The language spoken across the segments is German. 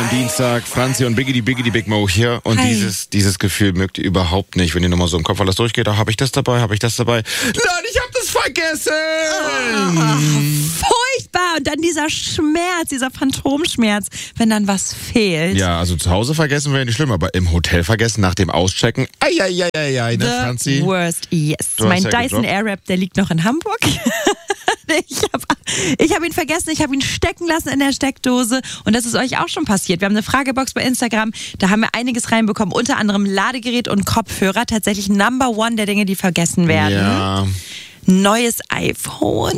Dienstag. Franzi und Biggie die Big Mo hier. Und dieses Gefühl mögt ihr überhaupt nicht, wenn ihr nochmal so im Kopf alles durchgeht. Da habe ich das dabei, Nein, ich habe das vergessen. Furchtbar. Und dann dieser Schmerz, dieser Phantomschmerz, wenn dann was fehlt. Ja, also zu Hause vergessen wäre nicht schlimm, aber im Hotel vergessen nach dem Auschecken. Ne, Franzi? The worst, yes. Mein Dyson Airwrap, der liegt noch in Hamburg. Ich hab ihn vergessen, ich habe ihn stecken lassen in der Steckdose und das ist euch auch schon passiert. Wir haben eine Fragebox bei Instagram, da haben wir einiges reinbekommen, unter anderem Ladegerät und Kopfhörer, tatsächlich Number One der Dinge, die vergessen werden. Ja. Neues iPhone.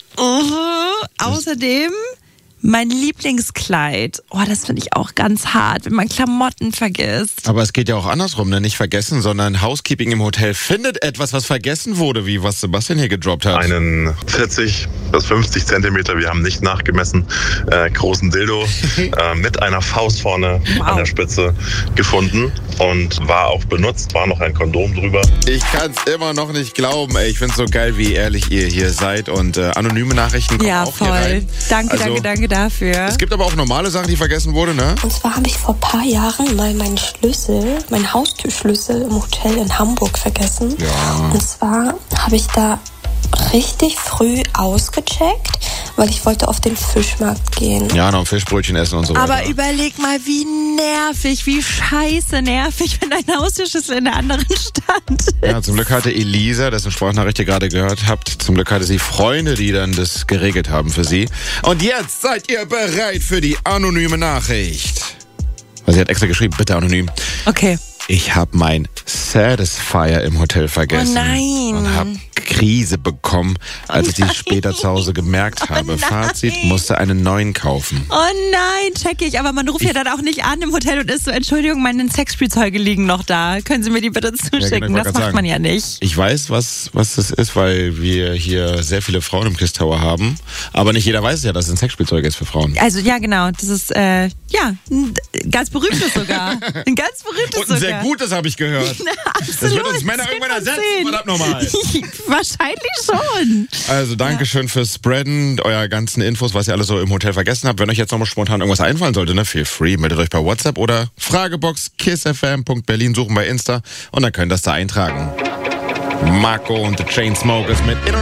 Außerdem mein Lieblingskleid. Oh, das finde ich auch ganz hart, wenn man Klamotten vergisst. Aber es geht ja auch andersrum, ne? Nicht vergessen, sondern Housekeeping im Hotel findet etwas, was vergessen wurde, wie was Sebastian hier gedroppt hat. Einen 40 bis 50 Zentimeter, wir haben nicht nachgemessen, großen Dildo mit einer Faust vorne an der Spitze gefunden und war auch benutzt, war noch ein Kondom drüber. Ich kann es immer noch nicht glauben, ey. Ich finde es so geil, wie ehrlich ihr hier seid und anonyme Nachrichten kommen auch voll. Hier rein. Danke dafür. Es gibt aber auch normale Sachen, die vergessen wurden, ne? Und zwar habe ich vor ein paar Jahren mal meinen Haustürschlüssel im Hotel in Hamburg vergessen. Ja. Und zwar habe ich da richtig früh ausgecheckt, weil ich wollte auf den Fischmarkt gehen. Ja, noch ein Fischbrötchen essen und so weiter. Aber überleg mal, wie nervig, wie scheiße nervig, wenn dein Haustürschlüssel in der anderen Stadt ist. Ja, zum Glück hatte Elisa, dessen Sprachnachricht ihr gerade gehört habt, zum Glück hatte sie Freunde, die dann das geregelt haben für sie. Und jetzt seid ihr bereit für die anonyme Nachricht. Weil sie hat extra geschrieben, bitte anonym. Okay. Ich habe mein Satisfier im Hotel vergessen. Oh nein. Und habe Krise bekommen, als ich die später zu Hause gemerkt habe. nein. Fazit, musste einen neuen kaufen. Oh nein, check ich. Aber man ruft ja dann auch nicht an im Hotel und ist so, Entschuldigung, meine Sexspielzeuge liegen noch da. Können Sie mir die bitte zuschicken? Genau, das macht man ja nicht. Ich weiß, was das ist, weil wir hier sehr viele Frauen im Kiss Tower haben. Aber nicht jeder weiß ja, dass es ein Sexspielzeug ist für Frauen. Also ja, genau. Das ist, ein ganz berühmtes sogar. Ein ganz berühmtes Und ein sehr sogar. gutes, habe ich gehört. Absolut. Das wird uns Männer irgendwann ersetzen, verdammt nochmal. Wahrscheinlich schon. Also Dankeschön fürs Spreaden, euer ganzen Infos, was ihr alles so im Hotel vergessen habt. Wenn euch jetzt nochmal spontan irgendwas einfallen sollte, ne, feel free, meldet euch bei WhatsApp oder Fragebox kissfm.berlin suchen bei Insta und dann könnt ihr das da eintragen. Marco und the Chainsmokers mit